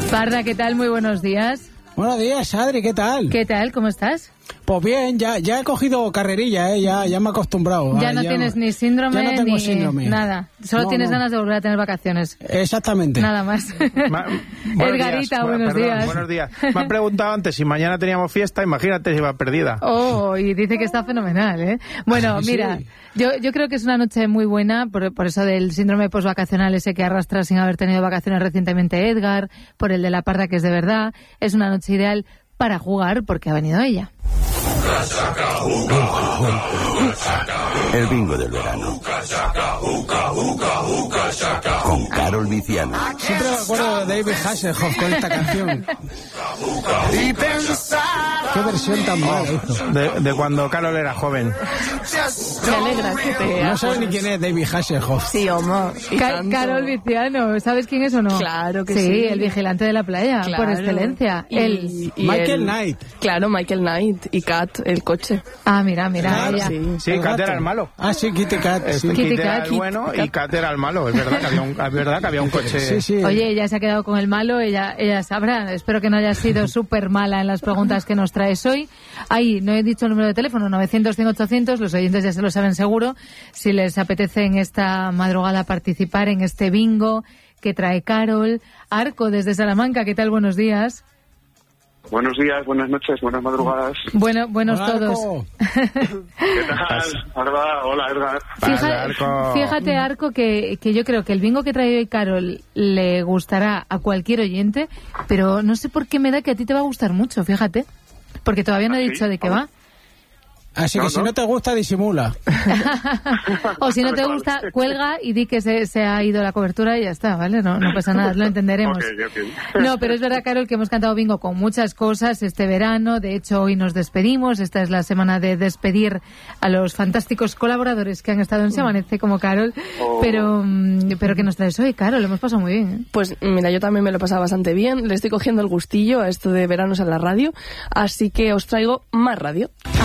Parra, ¿qué tal? Muy buenos días. Buenos días, Adri, ¿qué tal? ¿Qué tal? ¿Cómo estás? Pues bien, ya he cogido carrerilla, ya me he acostumbrado. Ya no tienes ni síndrome, ya no tengo ni síndrome. Nada. Solo tienes ganas de volver a tener vacaciones. Exactamente. Nada más. Edgarita, buenos días. Buenos días. Me han preguntado antes si mañana teníamos fiesta, imagínate si va perdida. Oh, y dice que está fenomenal, ¿eh? Bueno, mira, sí. yo creo que es una noche muy buena por eso del síndrome posvacacional ese que arrastra sin haber tenido vacaciones recientemente Edgar, por el de la Parra, que es de verdad. Es una noche ideal para jugar porque ha venido ella. El bingo del verano. Con Carol Viciano. Siempre me acuerdo de David Hasselhoff con esta canción. Qué versión tan mala hizo. De cuando Carol era joven. Me alegra que te... No sabes ni quién es David Hasselhoff. Sí, Omar. Carol Viciano, ¿sabes quién es o no? Claro que sí. sí. El vigilante de la playa, Claro. por excelencia. Y Michael Knight. Claro, Michael Knight y Kat, el coche. Ah, mira, Claro, ella. Sí, El Kat gato. era el malo. Ah, sí, Kitty Cat. Sí. Kitty Kit era Kat, el bueno y Kat era el malo. Es verdad que había un coche. Sí, sí. Oye, ella se ha quedado con el malo, ella sabrá. Espero que no haya sido súper mala en las preguntas que nos traes hoy. Ahí, no he dicho el número de teléfono, 900-100-800, los oyentes ya se lo saben seguro. Si les apetece en esta madrugada participar en este bingo que trae Carol. Arco, desde Salamanca, ¿qué tal? Buenos días. Buenos días, buenas noches, buenas madrugadas. Buenos Hola, todos. Arco. ¿Qué tal? Hola, Edgar. Arco. Fíjate, Arco, que yo creo que el bingo que trae hoy Carol le gustará a cualquier oyente, pero no sé por qué me da que a ti te va a gustar mucho, fíjate. Porque todavía no he ¿Ah, sí? dicho de qué va. Así que si no te gusta, disimula. O si no te gusta, cuelga y di que se ha ido la cobertura y ya está, ¿vale? No pasa nada, lo entenderemos. Ok. No, pero es verdad, Carol, que hemos cantado bingo con muchas cosas este verano. De hecho, hoy nos despedimos. Esta es la semana de despedir a los fantásticos colaboradores que han estado en Se Amanece como Carol. Oh. Pero ¿qué nos traes hoy, Carol? Lo hemos pasado muy bien, ¿eh? Pues mira, yo también me lo he pasado bastante bien. Le estoy cogiendo el gustillo a esto de veranos en la radio. Así que os traigo más radio.